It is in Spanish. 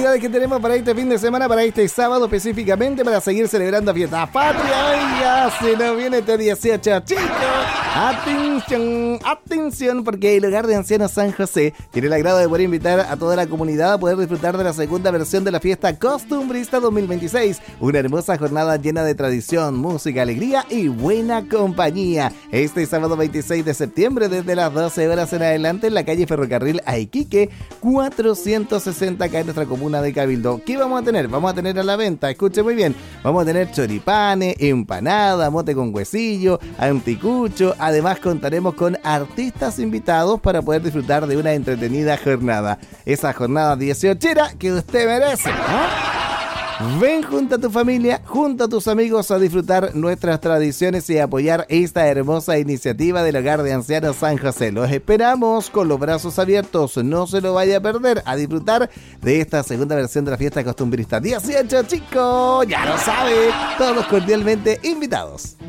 actividades que tenemos para este fin de semana, para este sábado específicamente, para seguir celebrando fiesta patria. ¡Ay, ya se nos viene este 18, chicos! Atención, atención, porque el Hogar de Ancianos San José tiene el agrado de poder invitar a toda la comunidad a poder disfrutar de la segunda versión de la fiesta costumbrista 2026. Una hermosa jornada llena de tradición, música, alegría y buena compañía. Este sábado 26 de septiembre, desde las 12 horas en adelante, en la calle Ferrocarril a Iquique, 460 acá en nuestra comuna de Cabildo. ¿Qué vamos a tener? Vamos a tener a la venta, escuche muy bien, vamos a tener choripanes, empanada, mote con huesillo, anticucho. Además contaremos con artistas invitados para poder disfrutar de una entretenida jornada. Esa jornada 18era que usted merece, ¿no? Ven junto a tu familia, junto a tus amigos a disfrutar nuestras tradiciones y apoyar esta hermosa iniciativa del Hogar de Ancianos San José. Los esperamos con los brazos abiertos, no se lo vaya a perder, a disfrutar de esta segunda versión de la fiesta costumbrista 18, chicos, ya lo sabe, todos cordialmente invitados.